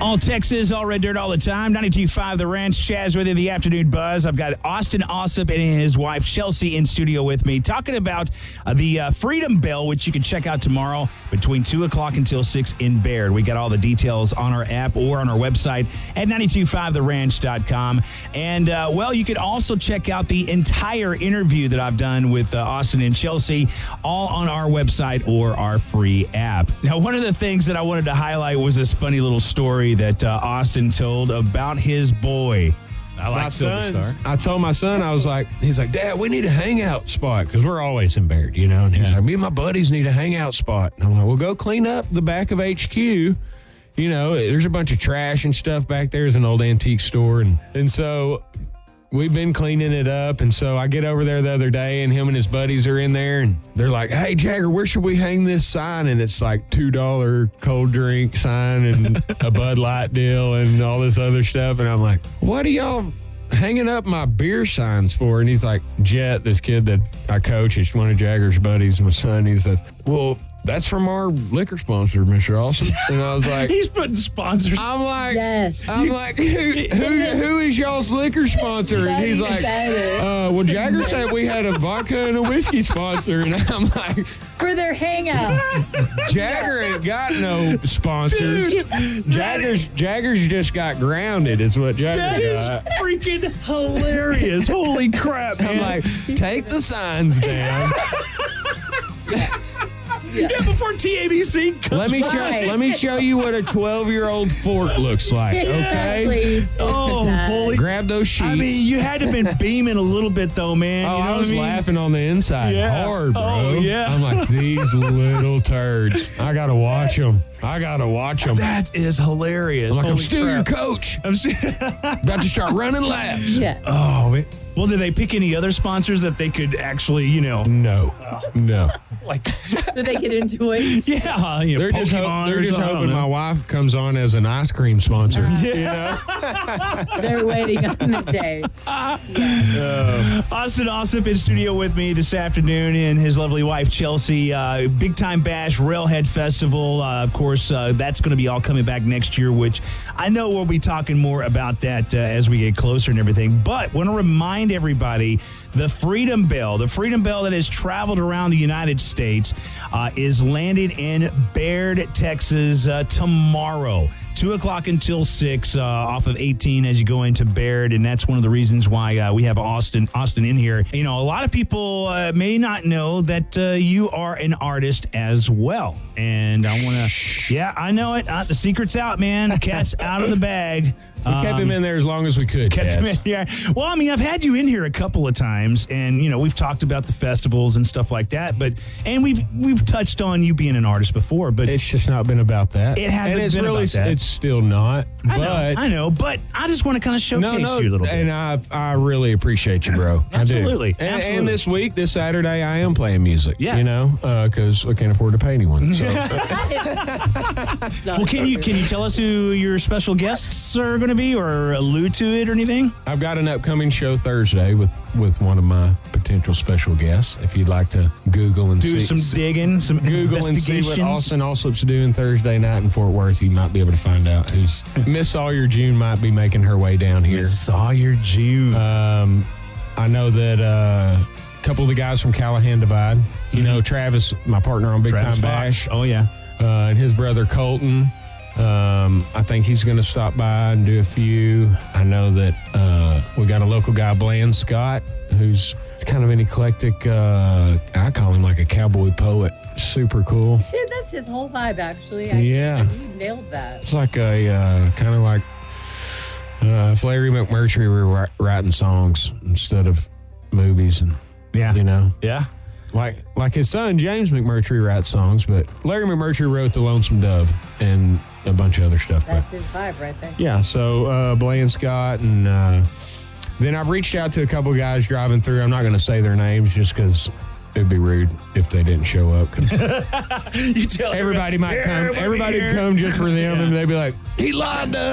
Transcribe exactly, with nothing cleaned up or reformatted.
All Texas, all red dirt all the time. ninety-two point five The Ranch. Chaz with you, the afternoon buzz. I've got Austin Ossip and his wife Chelsea in studio with me talking about uh, the uh, Freedom Bell, which you can check out tomorrow between two o'clock until six in Baird. We got all the details on our app or on our website at nine two five the ranch dot com. And, uh, well, you can also check out the entire interview that I've done with uh, Austin and Chelsea all on our website or our free app. Now, one of the things that I wanted to highlight was this funny little story that uh, Austin told about his boy. I my like Silver sons, Star. I told my son, I was like, he's like, Dad, we need a hangout spot because we're always in Baird, you know? And he's Yeah. like, me and my buddies need a hangout spot. And I'm like, well, go clean up the back of H Q. You know, there's a bunch of trash and stuff back there. There's an old antique store. And, and so we've been cleaning it up. And so I get over there the other day and him and his buddies are in there and they're like, hey, Jagger, where should we hang this sign? And it's like two dollar cold drink sign and a Bud Light deal and all this other stuff. And I'm like, what are y'all hanging up my beer signs for? And he's like, Jet, this kid that I coach, it's one of Jagger's buddies, my son. He says, well, that's from our liquor sponsor, Mister Austin. And I was like, He's putting sponsors. I'm like, Yes. I'm like, who, who, who is y'all's liquor sponsor? And he's like, uh, well, Jagger said we had a vodka and a whiskey sponsor. And I'm like, For their hangout. Jagger ain't got no sponsors. Jagger's Jagger's just got grounded, is what Jagger That is got. freaking hilarious. Holy crap, I'm man. like, take the signs down. yeah, before T A B C comes Let me show Right. let me show you what a twelve-year-old fork looks like, okay? Exactly. Oh, holy. Grab those sheets. I mean, you had to have been beaming a little bit, though, man. Oh, you know I was what I mean? laughing on the inside Yeah. hard, bro. Oh, yeah. I'm like, these little turds. I got to watch them. I got to watch them. That is hilarious. I'm like, I'm Holy still your crap. coach. I'm still. About to start running laps. Yeah. Oh, man. Well, did they pick any other sponsors that they could actually, you know, No, no. like, That they could enjoy. yeah, you know, They're just, ho- Pokemon they're or just something, I hoping don't my know. wife comes on as an ice cream sponsor. You know? They're waiting on the day. Austin Ossip in studio with me this afternoon and his lovely wife, Chelsea. Uh, Big Time Bash Railhead Festival. Uh, of course, uh, that's going to be all coming back next year, which I know we'll be talking more about that uh, as we get closer and everything. But want to remind everybody, the Freedom Bell, the Freedom Bell that has traveled around the United States, uh, is landed in Baird, Texas uh, tomorrow. Two o'clock until six uh, off of eighteen as you go into Baird, and that's one of the reasons why uh, we have Austin Austin in here. You know, a lot of people uh, may not know that uh, you are an artist as well, and I want to. Yeah, I know it. Uh, the secret's out, man. The cat's out of the bag. We kept him in there as long as we could. Kept Cass. him in, yeah. Well, I mean, I've had you in here a couple of times, and you know, we've talked about the festivals and stuff like that. But and we've we've touched on you being an artist before, but It's just not been about that. It hasn't and it's been really, about that. It's still not. I but know, I know. But I just want to kind of showcase no, no, you a little bit. and I I really appreciate you, bro. Absolutely, I do. And, absolutely. and this week, this Saturday, I am playing music. Yeah. you know, because I can't afford to pay anyone. So. Well, can you can you tell us who your special guests are going to be, or allude to it, or anything? I've got an upcoming show Thursday with with one of my potential special guests. If you'd like to Google and Do see, some see- digging, some Google and see investigations. what Austin Allsup's doing Thursday night in Fort Worth. You might be able to find out who's Miss Sawyer June might be making her way down here. Sawyer June. Um, I know that uh, a couple of the guys from Callahan Divide. You know, Travis, my partner on Big Travis Time Fox. Bash, Oh yeah. uh, and his brother Colton. Um, I think he's going to stop by and do a few. I know that uh, we got a local guy, Bland Scott, who's kind of an eclectic. Uh, I call him like a cowboy poet. Super cool. Yeah, that's his whole vibe, actually. I, Yeah. You nailed that. It's like a uh, kind of like uh, if Larry McMurtry were ri- writing songs instead of movies, and Yeah. you know. Yeah. Like like his son James McMurtry writes songs, but Larry McMurtry wrote The Lonesome Dove and a bunch of other stuff. That's but his vibe right there. yeah, so uh, Bland Scott, and uh, then I've reached out to a couple of guys driving through. I'm not going to say their names just because it'd be rude if they didn't show up. 'Cause You tell everybody might Here, come. we'll be Everybody here. come just for them, Yeah. and they'd be like, "He lied to